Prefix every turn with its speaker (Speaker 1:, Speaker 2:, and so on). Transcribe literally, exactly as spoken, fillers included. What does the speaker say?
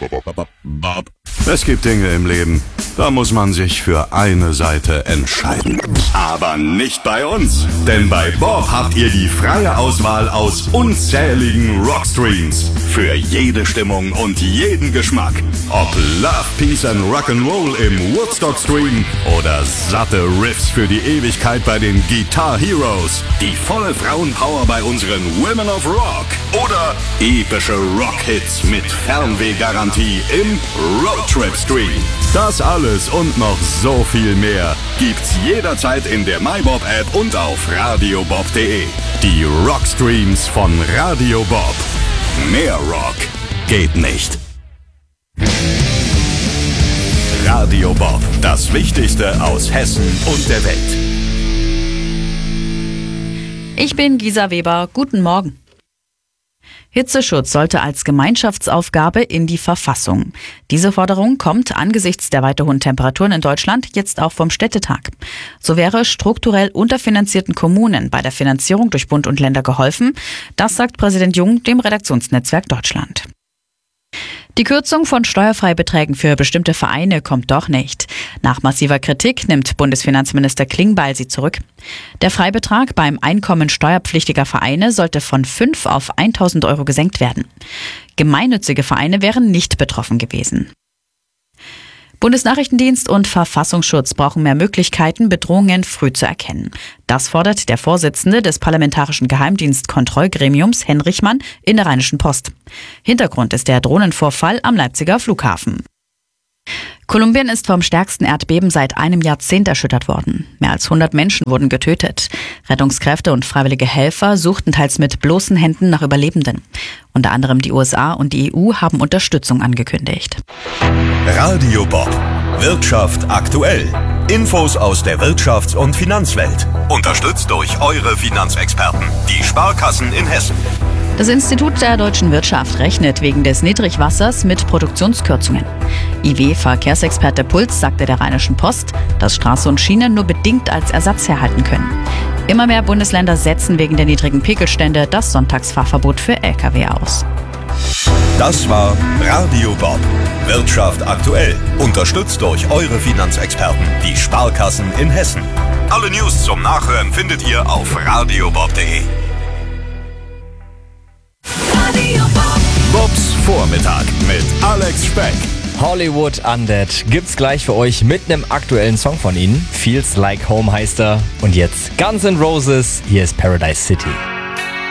Speaker 1: Bob. Es gibt Dinge im Leben, da muss man sich für eine Seite entscheiden. Aber nicht bei uns, denn bei Bob habt ihr die freie Auswahl aus unzähligen Rockstreams. Für jede Stimmung und jeden Geschmack. Ob Love, Peace and Rock'n'Roll im Woodstock-Stream oder satte Riffs für die Ewigkeit bei den Guitar Heroes. Die volle Frauenpower bei unseren Women of Rock. Oder epische Rockhits mit Fernwehgarantie im Roadtrip-Stream. Das alles und noch so viel mehr gibt's jederzeit in der MyBob-App und auf radiobob punkt de. Die Rockstreams von Radio Bob. Mehr Rock geht nicht. Radio Bob, das Wichtigste aus Hessen und der Welt.
Speaker 2: Ich bin Gisa Weber. Guten Morgen. Hitzeschutz sollte als Gemeinschaftsaufgabe in die Verfassung. Diese Forderung kommt angesichts der weiter hohen Temperaturen in Deutschland jetzt auch vom Städtetag. So wäre strukturell unterfinanzierten Kommunen bei der Finanzierung durch Bund und Länder geholfen. Das sagt Präsident Jung dem Redaktionsnetzwerk Deutschland. Die Kürzung von Steuerfreibeträgen für bestimmte Vereine kommt doch nicht. Nach massiver Kritik nimmt Bundesfinanzminister Klingbeil sie zurück. Der Freibetrag beim Einkommen steuerpflichtiger Vereine sollte von fünf auf tausend Euro gesenkt werden. Gemeinnützige Vereine wären nicht betroffen gewesen. Bundesnachrichtendienst und Verfassungsschutz brauchen mehr Möglichkeiten, Bedrohungen früh zu erkennen. Das fordert der Vorsitzende des Parlamentarischen Geheimdienstkontrollgremiums, Henrich Mann, in der Rheinischen Post. Hintergrund ist der Drohnenvorfall am Leipziger Flughafen. Kolumbien ist vom stärksten Erdbeben seit einem Jahrzehnt erschüttert worden. Mehr als hundert Menschen wurden getötet. Rettungskräfte und freiwillige Helfer suchten teils mit bloßen Händen nach Überlebenden. Unter anderem die U S A und die E U haben Unterstützung angekündigt.
Speaker 1: Radio Bob. Wirtschaft aktuell. Infos aus der Wirtschafts- und Finanzwelt. Unterstützt durch eure Finanzexperten, die Sparkassen in Hessen.
Speaker 2: Das Institut der deutschen Wirtschaft rechnet wegen des Niedrigwassers mit Produktionskürzungen. I W-Verkehrsexperte Puls sagte der Rheinischen Post, dass Straße und Schiene nur bedingt als Ersatz herhalten können. Immer mehr Bundesländer setzen wegen der niedrigen Pegelstände das Sonntagsfahrverbot für L K W aus.
Speaker 1: Das war Radio Bob. Wirtschaft aktuell. Unterstützt durch eure Finanzexperten, die Sparkassen in Hessen. Alle News zum Nachhören findet ihr auf radiobob punkt de. Bobs Vormittag mit Alex Speck.
Speaker 3: Hollywood Undead gibt's gleich für euch mit einem aktuellen Song von ihnen. Feels Like Home heißt er. Und jetzt Guns N' Roses, hier ist Paradise City.